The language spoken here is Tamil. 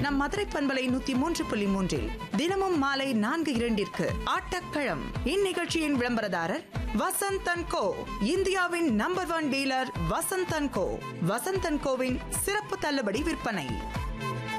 நம் மதுரை பண்பலை 103.3 தினமும் மாலை 4:02 ஆட்டக்களம். இந்நிகழ்ச்சியின் விளம்பரதாரர் வசந்த் அண்ட் கோ, இந்தியாவின் number 1 dealer Vasanth and go. Vasanth and CoWIN சிறப்பு தள்ளுபடி விற்பனை.